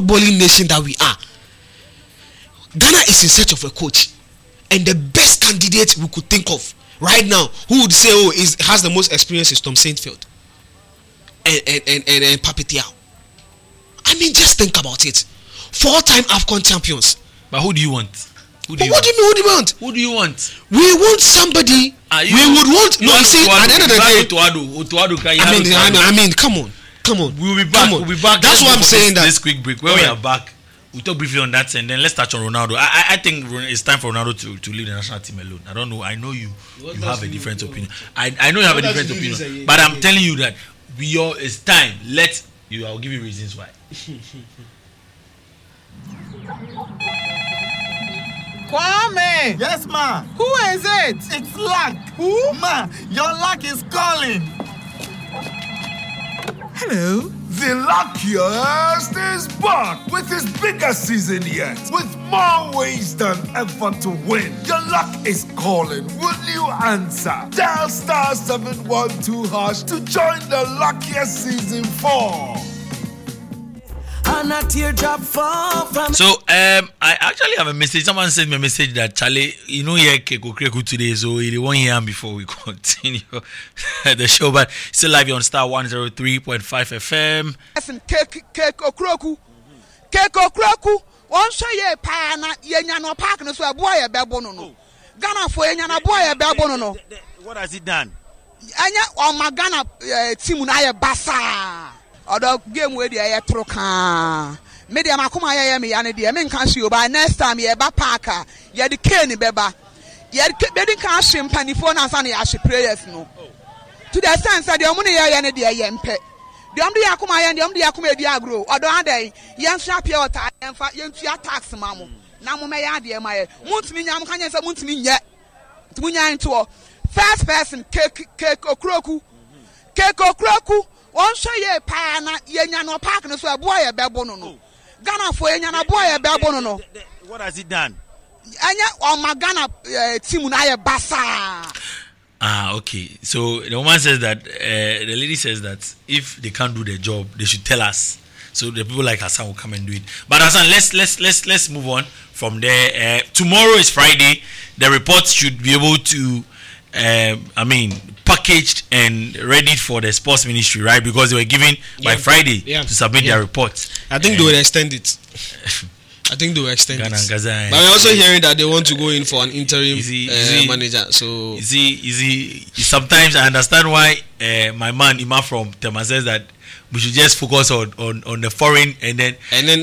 footballing nation that we are, Ghana is in search of a coach, and the best candidate we could think of right now, who would say, has the most experience, is Tom Saintfield and Pape Thiaw. I mean, just think about it. 4-time AFCON champions. But who do you want? What do you mean? Who do you want? Who do you want? We want somebody. We would want. No, you see, at the end of the day, I mean, come on. We'll be back. We'll be back. That's why I'm saying that. This quick break. When we are back, we'll talk briefly on that, and then let's touch on Ronaldo. I think it's time for Ronaldo to leave the national team alone. I don't know. I know you have a different opinion. I know you have a different opinion, but I'm telling you that it's time. I'll give you reasons why. Kwame! Yes, ma. Who is it? It's Luck. Who? Ma, your Luck is calling. Hello. The luckiest is back with his biggest season yet, with more ways than ever to win. Your luck is calling. Will you answer? Dial *712# to join the luckiest season 4. So I actually have a message. Someone sent me a message that Charlie, here Keko Kreku today, so he won't hear him before we continue the show. But still live on Star 103.5 FM. Keko Kreku. One say pana yenya no park no so boy e bebo no. Ghana for yenya na boy e bebo no. What has he done? Anya on my Ghana team na ye basa. Odo game we dey troka media makoma ye me ya ne dey me nka hwe oba next time ye ba parka ye de cane beba ye de kan hwe mpanifo na ansa na ye hwe prayers no to the sense that the omo ne ye ne dey ye mpe de om de yakoma ye de om de yakoma edi agro odo adan ye nso apia ota ye mfa ye ntua tax ma mo na mo me ya de ma ye muntimi nyam kan ye se muntimi nye tumunya nto first person cake okroku one say pana yenya no park no so boy e bebo no. Ghana for yenya na boy e bebo no. What has he done? Anya on my Ghana team na ye basa. Okay. So the woman says that the lady says that if they can't do their job, they should tell us. So the people like Hassan will come and do it. But Hassan, let's move on from there. Tomorrow is Friday. The reports should be able to packaged and ready for the sports ministry, right? Because they were given by Friday to submit their reports. I think they will extend it. But we're also hearing that they want to go in for an interim manager. So sometimes I understand why my man Ima from Tema says that we should just focus on the foreign and then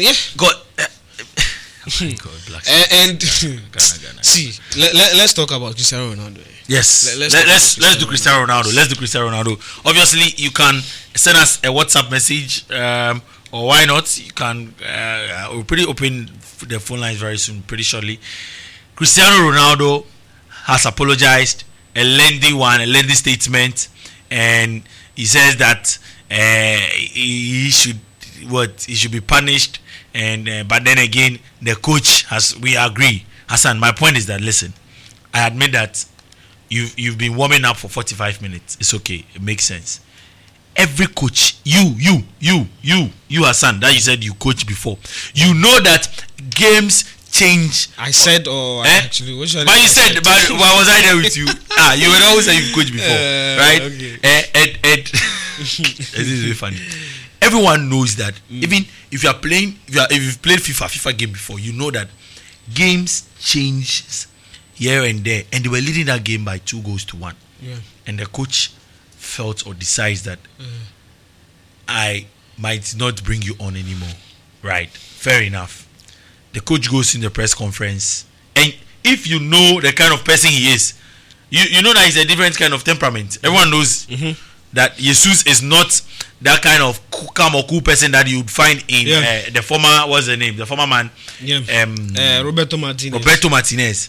see, let's talk about Cristiano Ronaldo. Yes, let's do Cristiano Ronaldo. Obviously, you can send us a WhatsApp message, or why not? You can. We'll pretty open the phone lines very soon, pretty shortly. Cristiano Ronaldo has apologized, a lengthy statement, and he says that he should be punished. And but then again, the coach we agree. Hassan, my point is that listen, I admit that you've been warming up for 45 minutes. It's okay, it makes sense. Every coach, you Hassan, that you said you coached before, you know that games change. I said, actually, but you said, but why was I there with you? You would always say you've coached before, right? Okay. And this is very funny. Everyone knows that even if you are playing, if you've played FIFA game before, you know that games change here and there, and they were leading that game by 2-1. Yeah. And the coach felt or decides that I might not bring you on anymore. Right? Fair enough. The coach goes in the press conference, and if you know the kind of person he is, you know that he's a different kind of temperament. Everyone knows that Jesus is not that kind of calm or cool person that you'd find in the former, what's the name? The former man, Roberto Martinez.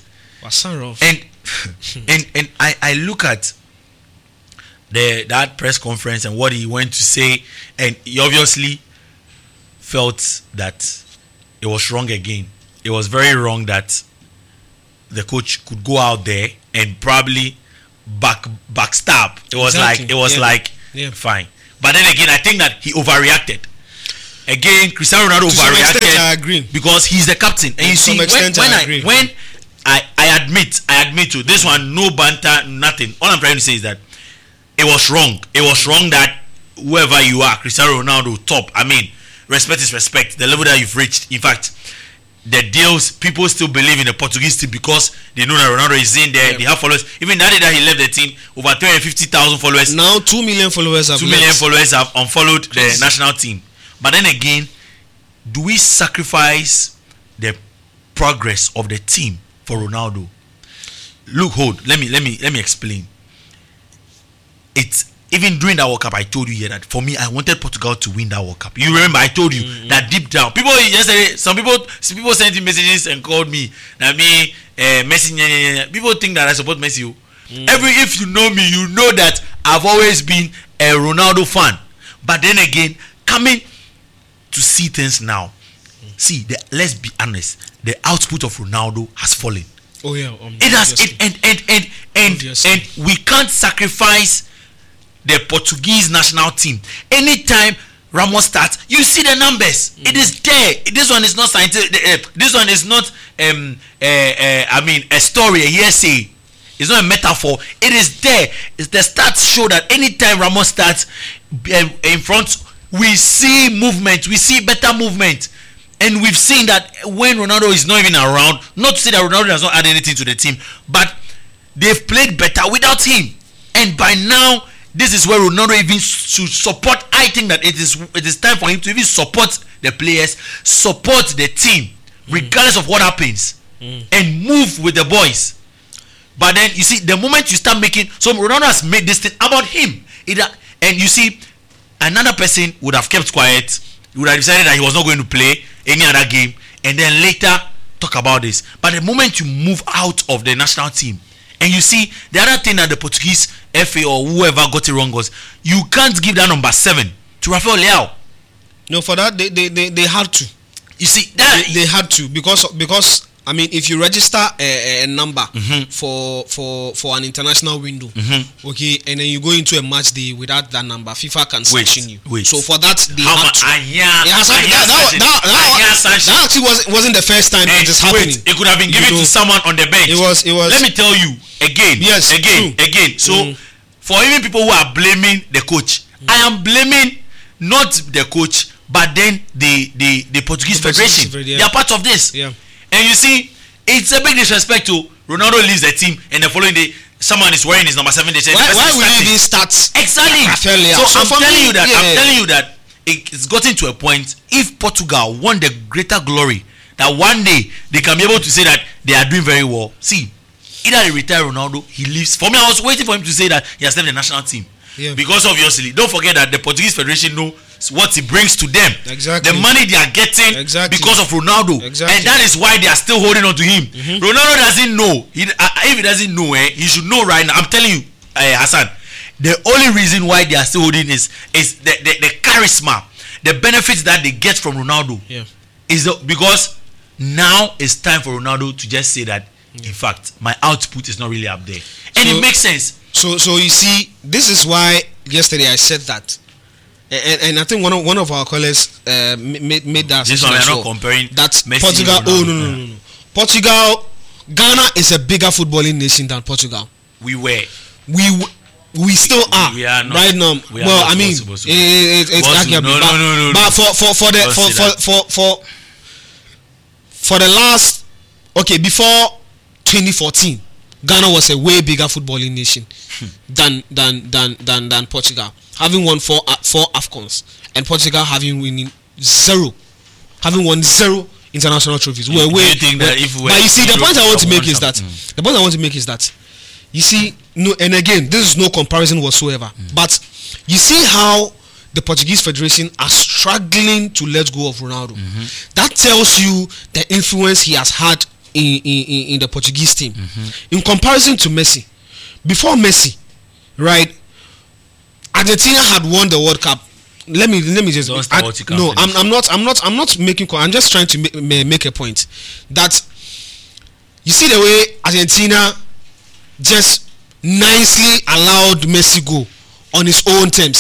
And I look at that press conference and what he went to say, and he obviously felt that it was wrong again. It was very wrong that the coach could go out there and probably backstab. It was like fine. But then again, I think that he overreacted. again, Cristiano Ronaldo To some extent, overreacted. I agree. Because he's the captain, and you To see some extent, I agree. when I admit to this one, no banter, nothing. All I'm trying to say is that it was wrong. It was wrong that whoever you are, Cristiano Ronaldo, top. I mean, respect is respect. The level that you've reached. In fact, the deals, people still believe in the Portuguese team because they know that Ronaldo is in there. They have followers. Even that day that he left the team, over 350,000 followers. Now 2 million followers have 2 million followers have unfollowed the national team. But then again, do we sacrifice the progress of the team for Ronaldo? Look, let me explain. It's even during that World Cup, I told you here that for me, I wanted Portugal to win that World Cup. You remember I told you that deep down, people yesterday, some people sent me messages and called me that Messi. People think that I support Messi. If you know me, you know that I've always been a Ronaldo fan. But then again, coming to see things now, let's be honest, the output of Ronaldo has fallen. Oh yeah, it has and we can't sacrifice the Portuguese national team. Anytime Ramos starts, you see the numbers. It is there. This one is not scientific. This one is not a story, a hearsay. It's not a metaphor. It is there. The stats show that anytime Ramos starts in front, we see movement. We see better movement. And we've seen that when Ronaldo is not even around, not to say that Ronaldo does not add anything to the team, but they've played better without him. And by now, this is where Ronaldo even should support. I think that it is time for him to even support the players, support the team, regardless of what happens, and move with the boys. But then you see, the moment you start making, so Ronaldo has made this thing about him, and you see, another person would have kept quiet. He would have decided that he was not going to play any other game, and then later talk about this. But the moment you move out of the national team, and you see the other thing that the Portuguese FA or whoever got it wrong was, you can't give that number 7 to Rafael Leao. No, for that they had to. You see that they had to because I mean, if you register a number for an international window, okay, and then you go into a match day without that number, FIFA can sanction you. So for that, they had to. That actually wasn't the first time it is happening. It could have been given to someone on the bench. It was. Let me tell you again. Yes. Again. So for even people who are blaming the coach, I am blaming not the coach, but then the Portuguese Federation. They are part of this. Yeah. And you see, it's a big disrespect to Ronaldo leaves the team, and the following day, someone is wearing his number 7. They say, why will he even start? Exactly. So I'm telling you that it's gotten to a point. If Portugal want the greater glory, that one day they can be able to say that they are doing very well. See, either they retire Ronaldo, he leaves. For me, I was waiting for him to say that he has left the national team. Yeah. Because obviously, don't forget that the Portuguese Federation know what he brings to them. Exactly. The money they are getting because of Ronaldo. Exactly. And that is why they are still holding on to him. Ronaldo doesn't know. If he doesn't know, he should know right now. I'm telling you, Hassan, the only reason why they are still holding is the charisma, the benefits that they get from Ronaldo. Yeah. Because now it's time for Ronaldo to just say that, in fact, my output is not really up there. And it makes sense. So you see, this is why yesterday I said that, and I think one of our callers made that. This one we are not comparing that Messi Portugal. No. Portugal, Ghana is a bigger footballing nation than Portugal. We still are. We are not, right now. Well, I mean, it's no. But for the last, before 2014. Ghana was a way bigger footballing nation than Portugal, having won four AFCONs, and Portugal having won zero international trophies. But you see, the point I want to make is that you see, no, and again, this is no comparison whatsoever. But you see how the Portuguese Federation are struggling to let go of Ronaldo. That tells you the influence he has had in the Portuguese team. In comparison to Messi, before Messi, right, Argentina had won the World Cup. Let me just I'm not making. I'm just trying to make a point that you see the way Argentina just nicely allowed Messi go on his own terms.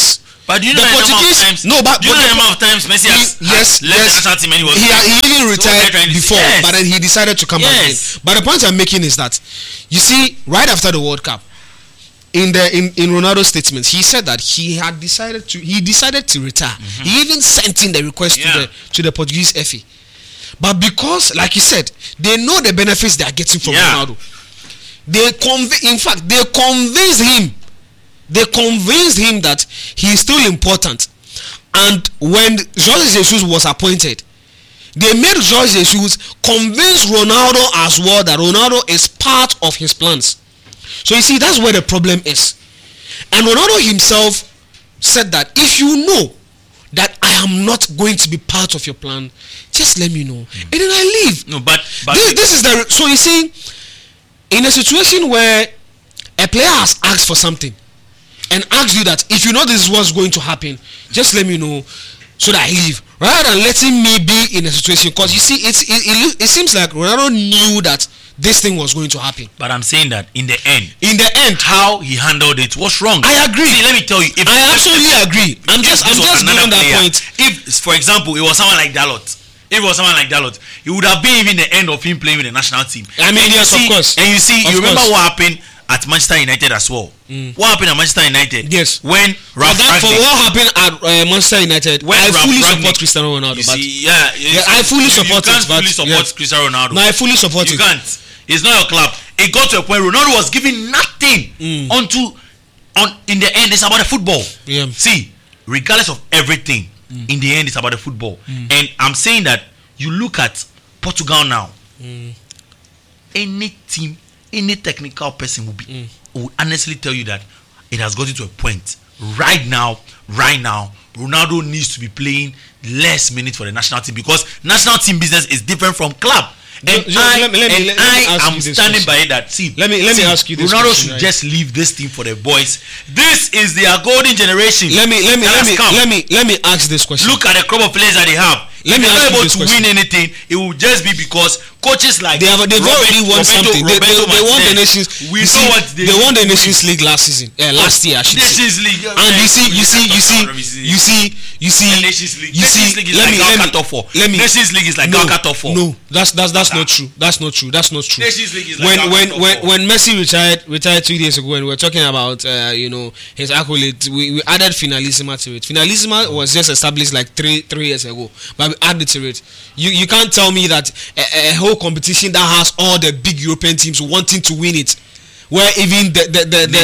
But do you know the Portuguese? No, but do you know the number of times Messi has left the national team and he even retired before, but then he decided to come back in. But the point I'm making is that, you see, right after the World Cup, in Ronaldo's statements, he said that he decided to retire. He even sent in the request to the Portuguese FA. But because, like you said, they know the benefits they are getting from Ronaldo. They convinced him. They convinced him that he is still important. And when Jorge Jesus was appointed, they made Jorge Jesus convince Ronaldo as well that Ronaldo is part of his plans. So you see, that's where the problem is. And Ronaldo himself said that if you know that I am not going to be part of your plan, just let me know, and then I leave. No, but this is the. So you see, in a situation where a player has asked for something and asks you that if you know this is what's going to happen, just let me know so that I leave, rather than letting me be in a situation. Because you see, it seems like Ronaldo knew that this thing was going to happen. But I'm saying that in the end, how he handled it was wrong. I agree. See, let me tell you. I absolutely agree. I'm just giving that point. If, for example, it was someone like Dalot, it would have been even the end of him playing with the national team. I mean, yes, of course. And you see, you remember what happened at Manchester United as well. What happened at Manchester United? Yes. When Ralph Rangnick, for what happened at Manchester United, I fully support Cristiano Ronaldo. I fully support it. You can't fully support Cristiano Ronaldo. No, I fully support it. You can't. It's not your club. It got to a point Ronaldo was giving nothing in the end. It's about the football. Yeah. See, regardless of everything, in the end it's about the football. And I'm saying that you look at Portugal now. Any team, any technical person will honestly tell you that it has gotten to a point right now, Ronaldo needs to be playing less minutes for the national team, because national team business is different from club. And I am standing by it that, let me ask you this Ronaldo question, should just leave this team for the boys. This is their golden generation. Let me ask this question. Look at the crop of players that they have. If they're not able to win anything, it will just be because coaches like they've already won something. They won the Nations. They won the Nations League last season. Last year, I should say. Nations League. And you see. Nations League is like Gal top 4. Nations League is like Gal top 4. No, that's not true. That's not true. Nations League is like when Messi retired 2 days ago, and we were talking about his accolades, we added Finalissima to it. Finalissima was just established like 3 years ago, but we added to it. You can't tell me that a whole competition that has all the big European teams wanting to win it, where even the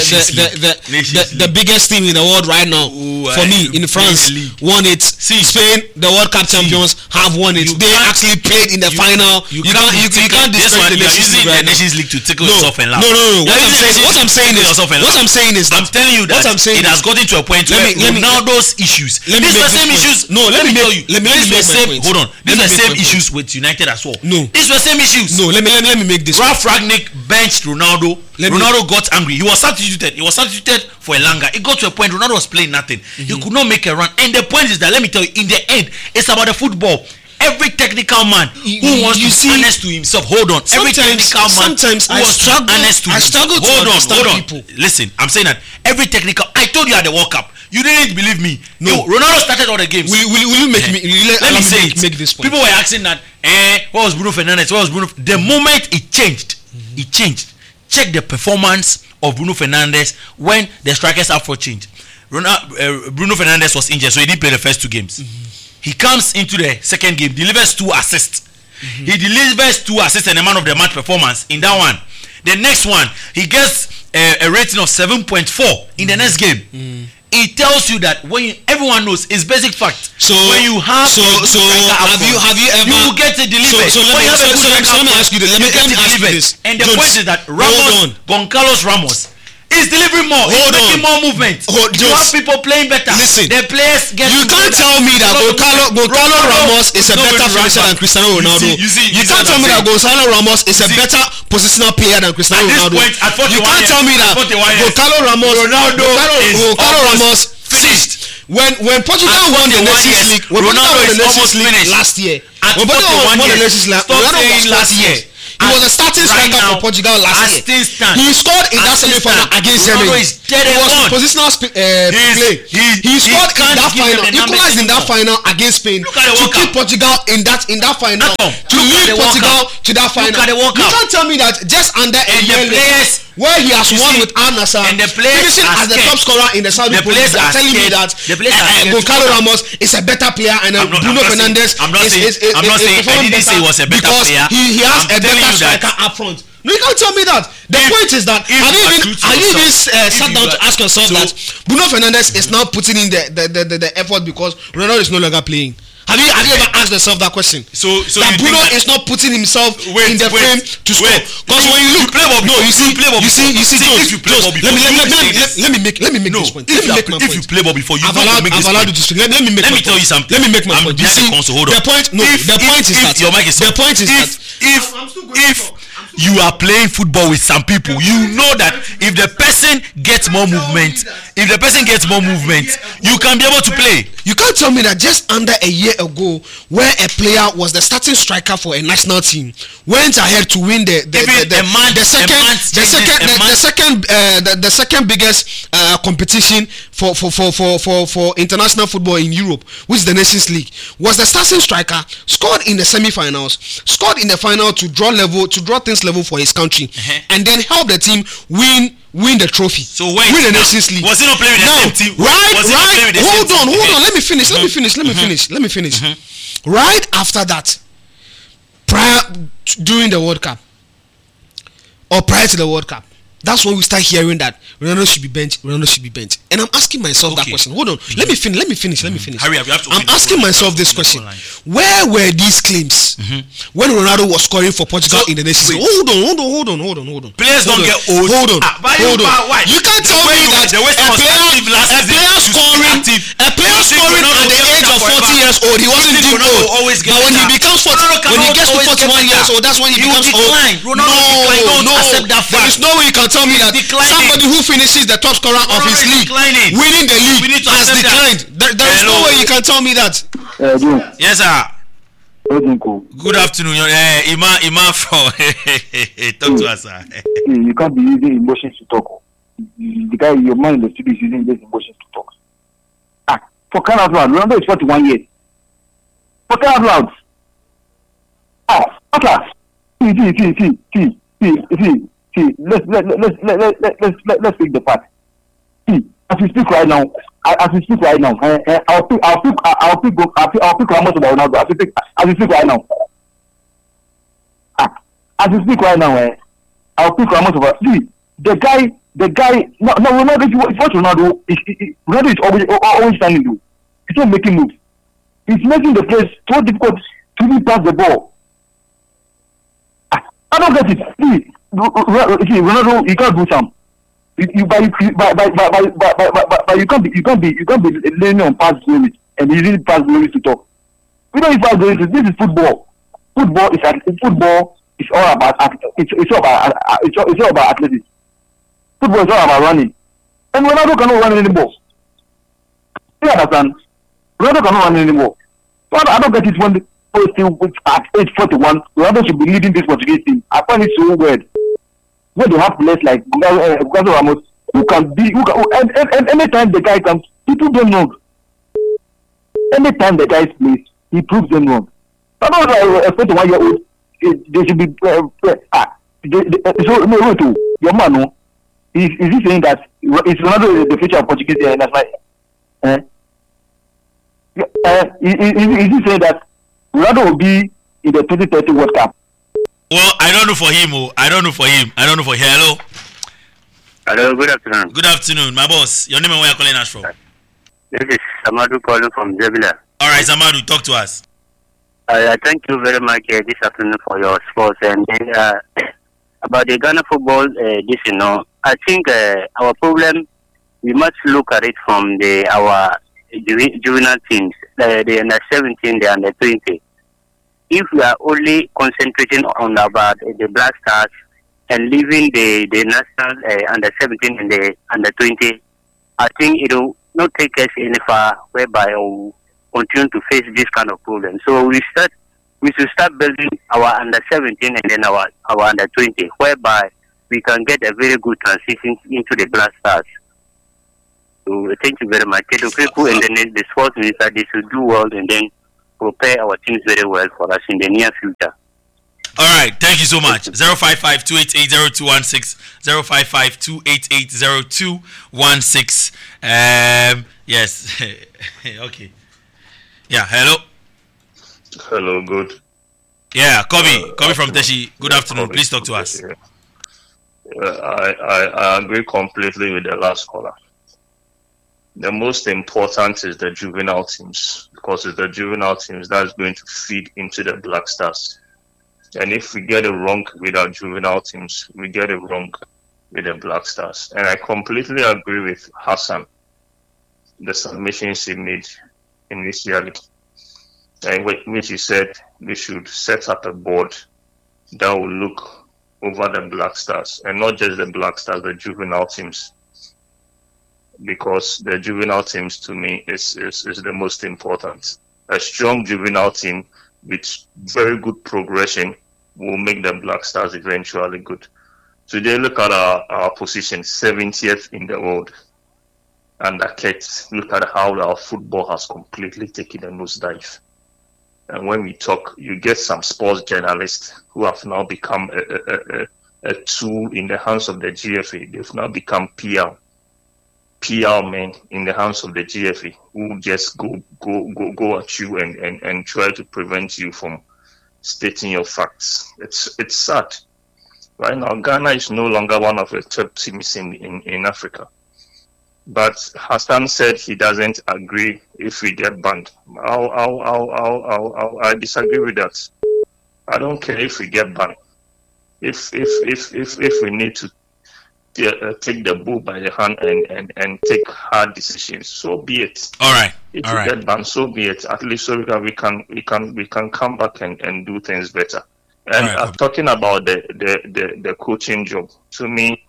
biggest team in the world right now, for me, in France, won it. Spain, the World Cup champions, have won it. They actually played in the final. You can't disrespect the Nations League to tickle yourself and laugh. No. What I'm saying is, I'm telling you that it has gotten to a point where Ronaldo's issues. These are the same issues. No, let me tell you. Hold on. These are the same issues with United as well. No, these were same issues. No, let me make this. Ralph Rangnick benched Ronaldo. Ronaldo got angry. He was substituted for Elanga. It got to a point Ronaldo was playing nothing. He could not make a run. And the point is that, let me tell you, in the end, it's about the football. Every technical man who wants to be honest to himself, hold on. Every technical man who wants to be honest to himself. Hold on. People. Listen, I'm saying that every technical. I told you at the World Cup. You didn't believe me. No, Ronaldo started all the games. Will you make me? Let me say it. Make this point. People were asking that. What was Bruno Fernandes? The moment it changed, it changed. Check the performance of Bruno Fernandes when the strikers up for change. Bruno Fernandes was injured, so he didn't play the first 2 games. He comes into the second game, delivers 2 assists. He delivers 2 assists and a man of the match performance in that one. The next one, he gets a rating of 7.4 in the next game. It tells you that everyone knows it's basic fact. So when you have have you ever, you will get it delivered. So let me ask you this. Let me ask you this. And the point is that Carlos Ramos is delivering more. He's making more movement. You have people playing better. Listen, the players get. You can't tell me that Gonzalo Ramos is a better finisher than Cristiano Ronaldo. You can't tell me that Gonzalo Ramos is a better positional player than Cristiano Ronaldo. You can't tell me that Gonzalo Ramos finished. When Portugal won the Nations League, last year, when Portugal won the Nations League last year, He was a starting striker for Portugal last year. He scored in that semi-final against Germany. It was positional play. He scored in that final, equalized in that final against Spain to keep Portugal in that final, to lead Portugal to that final. You can't tell me that just under a year later, where he has won with Al Nassr, finishing as the top scorer in the Saudi Pro League, they are telling me that Goncalo Ramos is a better player and Bruno Fernandes is performing better because he has a better striker up front. No, you can't tell me that. The point is that have you even sat down to ask yourself that Bruno Fernandes is now putting in the effort because Ronaldo is no longer playing? Have you ever asked yourself that question? So that Bruno is not putting himself in the frame to score. Because when you look, you see, let me make this point. If you play ball before, you I've allowed you to speak. Let me tell you something. Let me make my point. You see, the point is that if you are playing football with some people, you know that if the person gets more movement, you can be able to play. You can't tell me that just under a year ago, where a player was the starting striker for a national team, went ahead to win the second biggest competition for international football in Europe, which is the Nations League, was the starting striker, scored in the semi-finals, scored in the final to draw things level for his country, and then help the team win the trophy. So win the Nations League. Was he not playing with the same team? Right. Hold on. Let me finish. Right after that, during the World Cup, or prior to the World Cup, that's when we start hearing that Ronaldo should be benched. And I'm asking myself that question. Hold on. Let me finish. Hurry up, I'm asking myself this question. Where were these claims when Ronaldo was scoring for Portugal in the Nations League? Hold on. Players don't get old. Hold on. You can't tell me that a player scoring at the age of 40 years old, he wasn't deemed old. But when he becomes 40, when he gets to 41 years old, that's when he becomes old. No, accept that fact. There is no way you can tell me that somebody who finishes the top scorer of his league, winning the league, has declined. There is no way you can tell me that. Yes, sir. Good afternoon. Imam from talk to us, sir. You can't be using emotions to talk. The guy, your mind in the studio is using these emotions to talk. For crying out loud, Ronaldo is 41 years. For crying out loud. Atlas. See, let's take the fact. See, as we speak right now, I'll pick Ramos about Ronaldo. As we speak right now. As we speak right now, I'll pick Ramos over. See, the guy. No, Ronaldo. If you watch Ronaldo, Ronaldo is always standing though. He's not making moves. He's making the place so difficult to even pass the ball. I don't get it. See, Ronaldo, you can't do some. You can't be leaning on past glory and using past glory to talk. We don't use past glory. This is football. Football is all about it's all about athletics. Football is all about running, and Ronaldo cannot run anymore. You understand? Ronaldo cannot run anymore. So I don't get it when at age 41, Ronaldo should be leading this Portuguese team. I find it so weird. When they have players like Goncalo Ramos, and anytime the guy comes, he proves them wrong. Anytime the guy plays, he proves them wrong. I don't know, a 41-year-old, they should be. So, no, your man, no. Is he saying that is Ronaldo the future of Portuguese? That's right. Is he saying that Ronaldo will be in the 2030 World Cup? Well, I don't know for him. Hello. Hello, good afternoon. Good afternoon, my boss. Your name and where you're calling us from? This is Samadu calling from Jebila. All right, Samadu, talk to us. I thank you very much this afternoon for your sports. And about the Ghana football, I think our problem, we must look at it from our juvenile teams, the under 17, the under 20. If we are only concentrating on about the Black Stars and leaving the national under 17 and the under 20, I think it will not take us any far whereby we will continue to face this kind of problem. So we start we should start building our under 17 and then our under 20, whereby we can get a very good transition into the Black Stars. So thank you very much. And then the sports minister, they should do well and then prepare our teams very well for us in the near future. All right, thank you so much. 055-288-0216, 055-288-0216. Yes. Okay. Yeah, hello. Hello, good. Yeah, Kobe from Teshi. Good afternoon. Please talk to us. I agree completely with the last caller. The most important is the juvenile teams, because it's the juvenile teams that's going to feed into the Black Stars. And if we get it wrong with our juvenile teams, we get it wrong with the Black Stars. And I completely agree with Hassan, the submissions he made initially, and which he said we should set up a board that will look over the Black Stars, and not just the Black Stars, the juvenile teams. Because the juvenile teams, to me, is the most important. A strong juvenile team with very good progression will make the Black Stars eventually good. Today, look at our position, 70th in the world. And look at how our football has completely taken a nosedive. And when we talk, you get some sports journalists who have now become a tool in the hands of the GFA. They've now become PR men in the hands of the GFA, who just go at you and try to prevent you from stating your facts. It's sad. Right now, Ghana is no longer one of the top teams in Africa. But Hassan said he doesn't agree if we get banned. I disagree with that. I don't care if we get banned. If we need to take the bull by the hand and take hard decisions, so be it. All right. If we get banned, so be it. At least so we can come back and do things better. And talking about the coaching job, to me,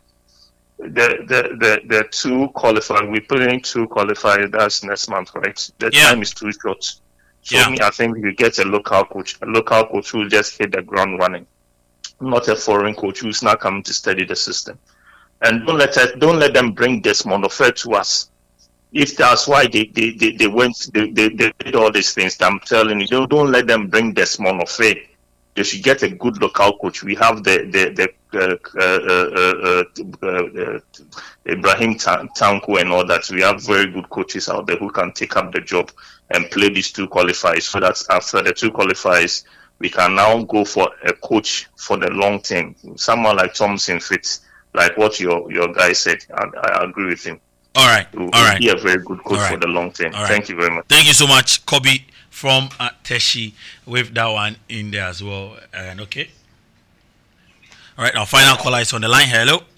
the two qualifiers, we're putting two qualifiers, that's next month, right? The time is too short. So me, I think we get a local coach who will just hit the ground running, not a foreign coach who's not coming to study the system. And don't let them bring Desmond Ofer to us. If that's why they did all these things, I'm telling you, don't let them bring Desmond Ofer. They should get a good local coach. We have the Ibrahim Tanko and all that. We have very good coaches out there who can take up the job and play these two qualifiers. So that after the two qualifiers, we can now go for a coach for the long term. Someone like Thompson fits, like what your guy said. I agree with him. All right. He'll be a very good coach for the long term. Thank you very much. Thank you so much, Kobe from Teshi, with that one in there as well. And okay. All right, our final caller is on the line. Hello.